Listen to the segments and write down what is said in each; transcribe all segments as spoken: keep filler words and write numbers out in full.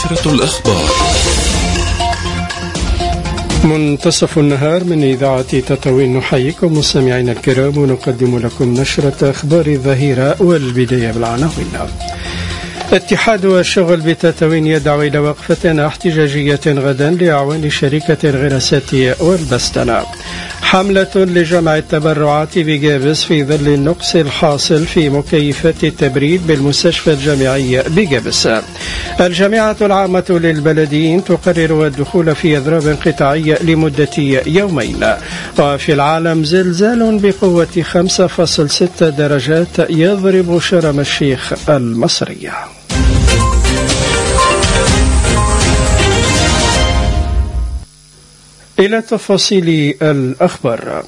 نشرة الأخبار. منتصف النهار من إذاعة تطاوين، نحييكم مستمعينا الكرام ونقدم لكم نشرة أخبار الظهيرة، والبداية بالعناوين. اتحاد الشغل بتطاوين يدعو إلى وقفة احتجاجية غدا لأعوان شركة الغراسات والبستنة. حملة لجمع التبرعات بجابس في ظل النقص الحاصل في مكيفات التبريد بالمستشفى الجامعي بجابس. الجامعة العامة للبلديين تقرر الدخول في إضراب قطاعي لمدة يومين. وفي العالم زلزال بقوة خمسة فاصلة ستة درجات يضرب شرم الشيخ المصرية. إلى تفاصيل الأخبار.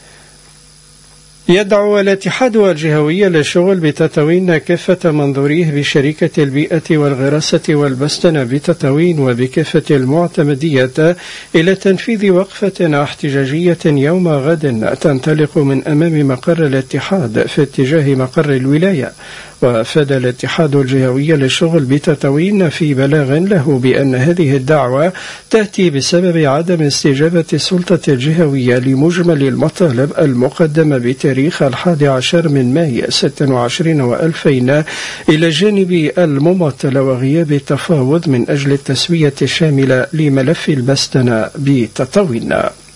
يدعو الاتحاد الجهوي للشغل بتطاوين كافة منظوريه بشركة البيئة والغراسة والبستنة بتطاوين وبكافة المعتمدية إلى تنفيذ وقفة احتجاجية يوم غد تنطلق من أمام مقر الاتحاد في اتجاه مقر الولاية. وأفاد الاتحاد الجهوي للشغل بتطاوين في بلاغ له بأن هذه الدعوة تأتي بسبب عدم استجابة السلطة الجهوية لمجمل المطالب المقدمة بتاريخ الحادي عشر من ماي ستة وعشرين وألفين إلى جانب المماطلة وغياب التفاوض من أجل التسوية الشاملة لملف البستنة بتطاوين.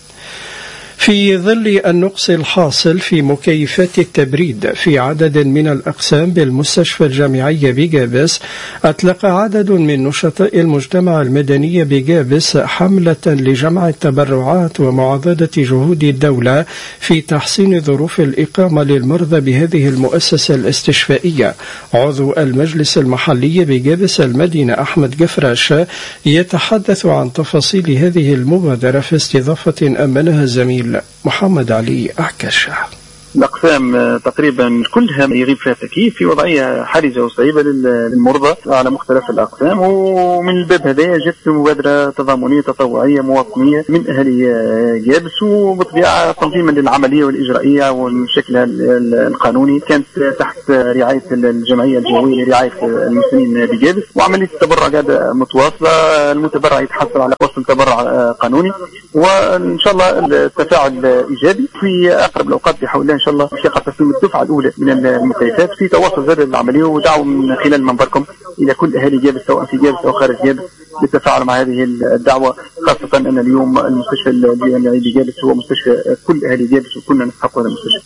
في ظل النقص الحاصل في مكيفات التبريد في عدد من الأقسام بالمستشفى الجامعي بجابس، أطلق عدد من نشطاء المجتمع المدني بجابس حملة لجمع التبرعات ومعاضدة جهود الدولة في تحسين ظروف الإقامة للمرضى بهذه المؤسسة الاستشفائية. عضو المجلس المحلي بجابس المدينة أحمد جفراش يتحدث عن تفاصيل هذه المبادرة في استضافة أمنها الزميل محمد علي أحكشة. الأقسام تقريبا كلها يغيب فيها تكييف، في وضعية حرجة وصعيبة للمرضى على مختلف الأقسام. ومن الباب هذا جت مبادرة تضامنية تطوعية مواطنية من أهالي جابس، وبطبيعة تنظيما للعملية والإجرائية وشكلها القانوني كانت تحت رعاية الجمعية الجهوية لرعاية المسنين بجابس. وعملية التبرع قاعدة متواصلة، المتبرع يتحصل على وصل تبرع قانوني، وإن شاء الله التفاعل إيجابي. في أقرب الأوقات بحول الله إن شاء الله في تسليم الدفعة الأولى من المكيفات في تواصل زر العملية، ودعوة من خلال منبركم إلى كل أهالي جابس سواء في جابس أو خارج جابس للتفاعل مع هذه الدعوة، خاصة أن اليوم المستشفى الجامعي بجابس هو مستشفى كل أهالي جابس وكلنا نستحق هذا المستشفى.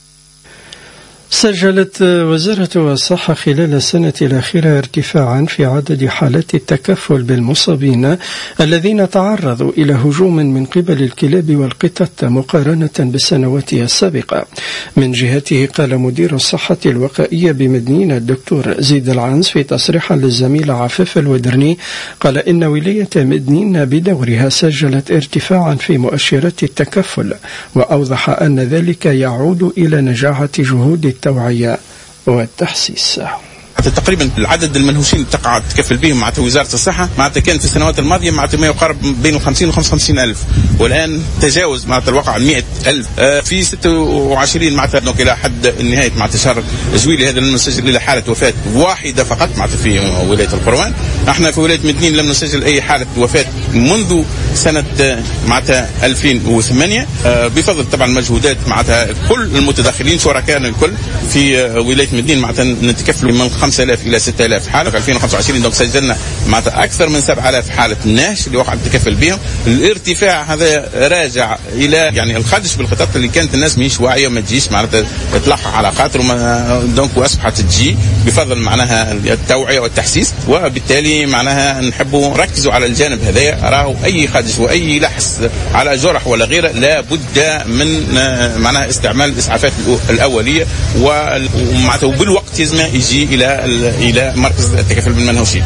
سجلت وزارة الصحة خلال السنة الأخيرة ارتفاعا في عدد حالات التكفل بالمصابين الذين تعرضوا إلى هجوم من قبل الكلاب والقطط مقارنة بالسنوات السابقة. من جهته قال مدير الصحة الوقائية بمدنين الدكتور زيد العنز في تصريح للزميل عفاف الودرني، قال إن ولاية مدنين بدورها سجلت ارتفاعا في مؤشرات التكفل، وأوضح أن ذلك يعود إلى نجاعة جهود التوعية والتحسيس. تقريبا العدد المنهوشين اللي تقع تكفل بهم مع وزارة الصحة معناتها كان في السنوات الماضية معناتها ما يقارب بين خمسين وخمسة وخمسين ألف، والآن تجاوز معناتها الواقع مئة ألف. آه في ستة وعشرين معناتها إلى حد نهاية معناتها شهر جويلي هذا لم نسجل إلى حالة وفاة واحدة فقط معناتها في ولاية القروان. احنا في ولاية مدنين لم نسجل أي حالة وفاة منذ سنة معناتها ألفين وثمانية، آه بفضل طبعا مجهودات معناتها كل المتداخلين شركائنا الكل في ولاية مدنين معناتها نتكفل من خمسة آلاف إلى ستة آلاف حالة. في ألفين وخمسة وعشرين دونك سجلنا معناتها أكثر من سبعة آلاف حالة ناش اللي وقعت تكفل بهم. الارتفاع هذا راجع إلى يعني الخدش بالقطط اللي كانت الناس مش واعية وما تجيش معناتها تلقى على خاطر دونك وأصبحت تجي بفضل معناها التوعية والتحسيس، وبالتالي معناها نحبوا نركزوا على الجانب هذا. راهو أي خدش وأي لحس على جرح ولا غيره لا بد من معناها استعمال الإسعافات الأولية، ومعناتها وبالوقت لازم يجي إلى إلى مركز التكفل بالمنهوشين.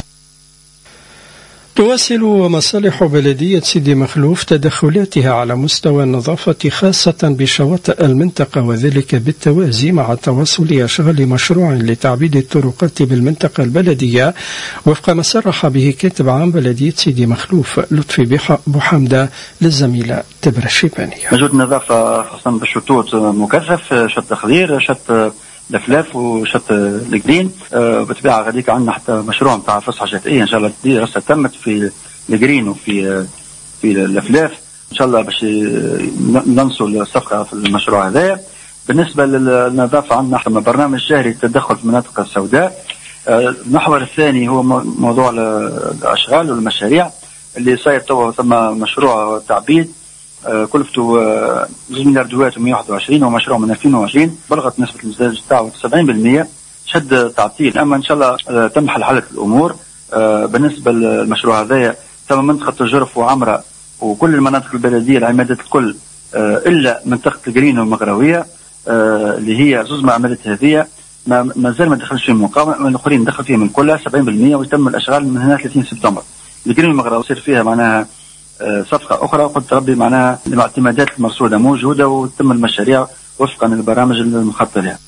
تواصل مصالح بلدية سيدي مخلوف تدخلاتها على مستوى النظافة خاصة بشواطئ المنطقة، وذلك بالتوازي مع تواصل أشغال مشروع لتعبيد الطرقات بالمنطقة البلدية، وفق ما صرح به كاتب عام بلدية سيدي مخلوف لطفي بوحمدة للزميلة تبرة الشيبانية. مجهود النظافة خاصة بالشطوط مكثف، شط تخدير، شط الفلاف وشط الجرين. آه بالطبيعه غاديك عندنا حتى مشروع نتاع فسحه شتائيه ان شاء الله دراسه تمت في الجرين وفي في الفلاف ان شاء الله باش ننصوا الصفقه في المشروع هذا. بالنسبه للنظافه عندنا برنامج شهري للتدخل في المناطق السوداء. آه المحور الثاني هو موضوع الاشغال والمشاريع اللي صاير توا، ثم مشروع تعبيد آه كلفته آه جوج مليار دوات ومئة وواحد وعشرين، ومشروع من ألفين وعشرين بلغت نسبه الانسداد تاعو سبعين بالمئة، شد تعطيل. اما ان شاء الله آه تم حل حاله الامور. آه بالنسبه للمشروع هذايا تم منطقه الجرف وعمره وكل المناطق البلديه العمادات الكل آه الا منطقه الجرين والمغراويه آه اللي هي زوز معاملات هذه ما مازال ما دخلش في المقاومه، الاخرين دخل فيهم من كلها سبعين بالمئة، ويتم الاشغال من هنا ثلاثين سبتمبر. الجرين والمغراويه يصير فيها معناها آه صفقه اخرى، قلت ربي معناها الاعتمادات المرصوده موجوده وتم المشاريع وفقا للبرامج المخططه لها.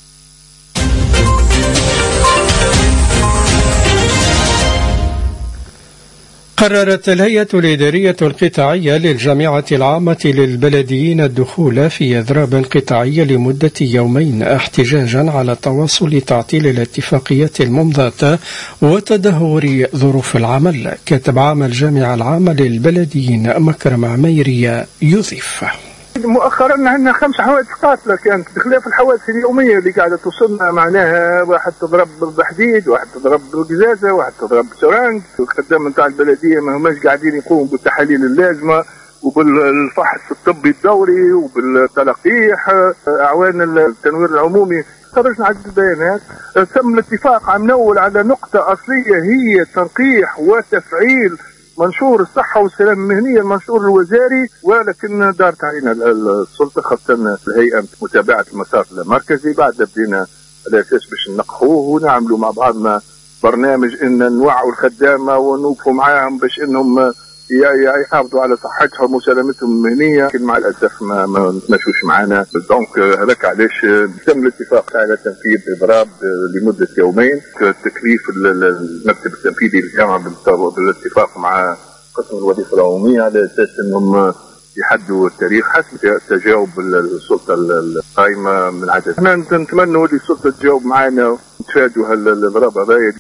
قررت الهيئة الإدارية القطاعية للجامعة العامة للبلديين الدخول في إضراب قطاعي لمدة يومين احتجاجا على تواصل تعطيل الاتفاقيات الممضاة وتدهور ظروف العمل. كتب عام الجامعة العامة للبلديين مكرم عميرية يضيف: مؤخرا عندنا خمس حوادث قاتله كانت بخلاف الحوادث اليوميه اللي قاعده توصلنا، معناها واحد تضرب بحديد، واحد تضرب بقزازه، واحد تضرب بسرنج. الخدام نتاع البلديه ما هماش قاعدين يقوموا بالتحاليل اللازمه وبالفحص الطبي الدوري وبالتلقيح. اعوان التنوير العمومي خرجنا عدد البيانات، تم الاتفاق عم نول على نقطه اصليه هي تنقيح وتفعيل منشور الصحة والسلامة المهنية، المنشور الوزاري، ولكن دارت علينا السلطة خاصة الهيئة متابعة المسار المركزي. بعد بدينا على أساس باش ننقحوه ونعملوا مع بعضنا برنامج إن نوعوا الخدامة ونوقفوا معاهم باش إنهم يحافظوا على صحتهم وسلامتهم المهنية، لكن مع الأسف ما ما تمشوش معنا. دونك هذاك علاش تم الاتفاق على تنفيذ إضراب لمدة يومين. تكليف المكتب التنفيذي للجامعة بالاتفاق مع قسم الوظيفة العمومية على أساس أنهم يحدوا التاريخ حسب تجاوب السلطة القائمة من عدد. احنا نتمنى ولي السلطة تجاوب معنا ونتفادوا هالإضراب هذا.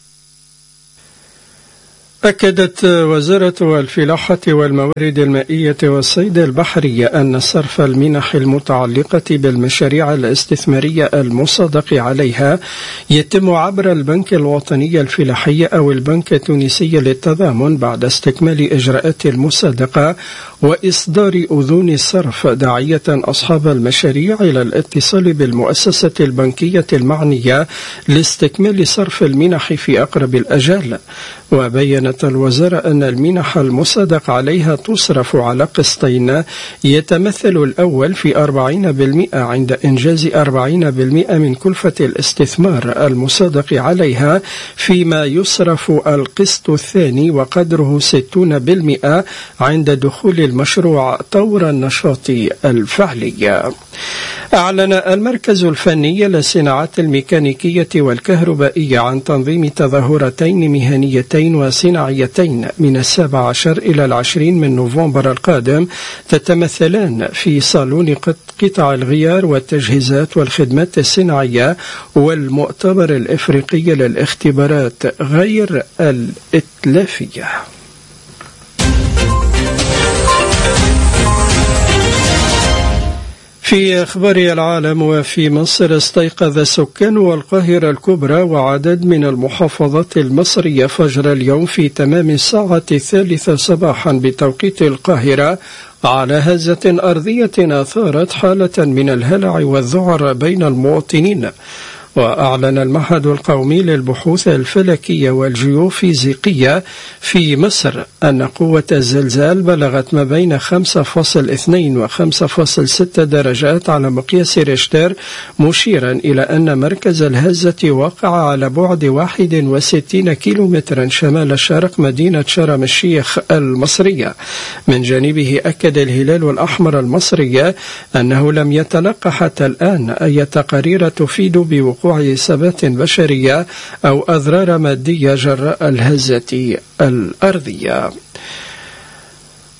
أكدت وزارة الفلاحة والموارد المائية والصيد البحري أن صرف المنح المتعلقة بالمشاريع الاستثمارية المصادق عليها يتم عبر البنك الوطني الفلاحي أو البنك التونسي للتضامن بعد استكمال إجراءات المصادقة وإصدار أذون الصرف، داعية أصحاب المشاريع إلى الاتصال بالمؤسسة البنكية المعنية لاستكمال صرف المنح في أقرب الأجال. وبينت الوزارة أن المنح المصادق عليها تصرف على قسطين، يتمثل الأول في أربعين بالمئة عند إنجاز أربعين بالمئة من كلفة الاستثمار المصادق عليها، فيما يصرف القسط الثاني وقدره ستون بالمئة عند دخول المشروع طور النشاط الفعلي. أعلن المركز الفني للصناعات الميكانيكية والكهربائية عن تنظيم تظاهرتين مهنيتين وصناعيتين من السابع عشر إلى العشرين من نوفمبر القادم، تتمثلان في صالون قطع الغيار والتجهيزات والخدمات الصناعية والمؤتمر الإفريقي للاختبارات غير الإتلافية. في أخبار العالم، وفي مصر استيقظ سكان القاهرة الكبرى وعدد من المحافظات المصرية فجر اليوم في تمام الساعة الثالثة صباحا بتوقيت القاهرة على هزة أرضية أثارت حالة من الهلع والذعر بين المواطنين. وأعلن المعهد القومي للبحوث الفلكية والجيوفيزيقية في مصر أن قوة الزلزال بلغت ما بين خمسة فاصلة اثنين و خمسة فاصلة ستة درجات على مقياس ريشتر، مشيرا إلى أن مركز الهزة وقع على بعد واحد وستين كيلومترا شمال شرق مدينة شرم الشيخ المصرية. من جانبه أكد الهلال الأحمر المصري أنه لم يتلقى حتى الآن أي تقارير تفيد بوقوع إصابات بشرية أو أضرار مادية جراء الهزة الأرضية.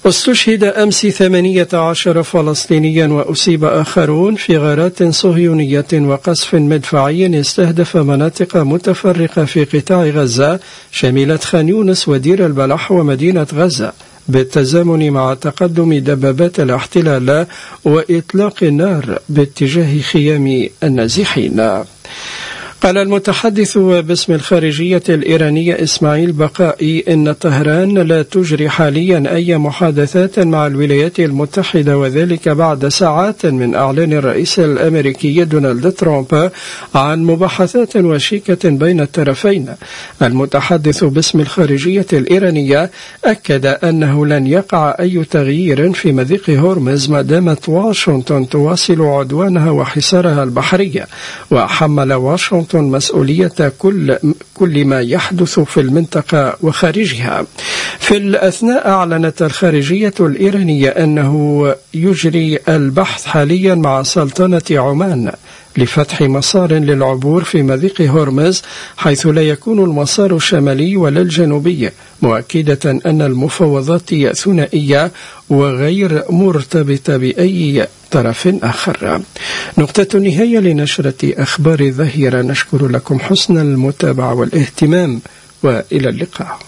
استشهد أمس ثمانية عشر فلسطينيا وأصيب آخرون في غارات صهيونية وقصف مدفعي استهدف مناطق متفرقة في قطاع غزة شملت خان يونس ودير البلح ومدينة غزة، بالتزامن مع تقدم دبابات الاحتلال وإطلاق النار باتجاه خيام النازحين. قال المتحدث باسم الخارجية الإيرانية إسماعيل بقائي إن طهران لا تجري حاليا أي محادثات مع الولايات المتحدة، وذلك بعد ساعات من إعلان الرئيس الأمريكي دونالد ترامب عن مباحثات وشيكة بين الطرفين. المتحدث باسم الخارجية الإيرانية أكد أنه لن يقع أي تغيير في مضيق هرمز ما دامت واشنطن تواصل عدوانها وحصارها البحري، وحمل واشنطن مسؤولية كل كل ما يحدث في المنطقة وخارجها. في الأثناء أعلنت الخارجية الإيرانية أنه يجري البحث حاليا مع سلطنة عمان لفتح مسار للعبور في مضيق هرمز حيث لا يكون المسار الشمالي ولا الجنوبي، مؤكدة أن المفاوضات ثنائية وغير مرتبطة بأي طرف آخر. نقطة النهاية لنشرة أخبار الظهيرة. نشكر لكم حسن المتابعة والاهتمام وإلى اللقاء.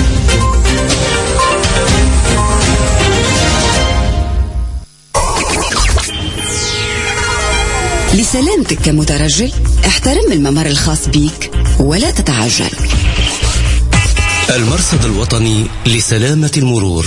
لسلامتك كمترجل احترم الممر الخاص بيك ولا تتعجل. المرصد الوطني لسلامة المرور.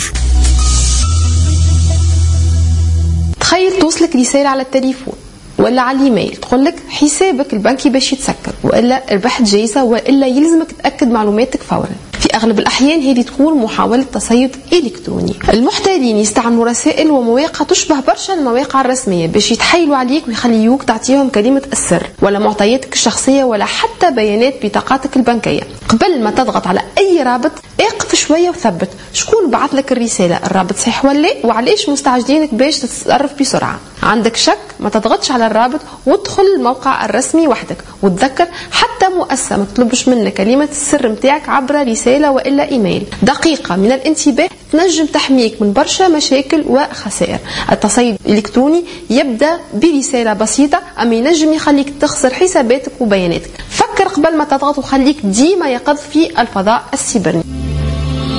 تخيل توصلك رسالة على التليفون ولا على الايميل تقول لك حسابك البنكي باش يتسكر، والا ربحت جايزة، والا يلزمك تأكد معلوماتك فورا. في أغلب الأحيان هذه تكون محاولة تصيد إلكتروني. المحتالين يستعملوا رسائل ومواقع تشبه برشا المواقع الرسمية باش يتحايلوا عليك ويخليوك تعطيهم كلمة السر ولا معطياتك الشخصية ولا حتى بيانات بطاقاتك البنكية. قبل ما تضغط على أي رابط اقف شوية وثبت شكون بعث لك الرسالة، الرابط صحيح ولا وعليش مستعجلينك باش تتصرف بسرعة. عندك شك ما تضغطش على الرابط وادخل الموقع الرسمي وحدك، وتذكر حتى مؤسسة ما تطلبش منك كلمة السر متاعك عبر رسالة وإلا إيميل. دقيقة من الانتباه تنجم تحميك من برشا مشاكل وخسائر. التصيد الإلكتروني يبدأ برسالة بسيطة أما ينجم يخليك تخسر حساباتك وبياناتك. فكر قبل ما تضغط وخليك ديما يقظ في الفضاء السيبراني.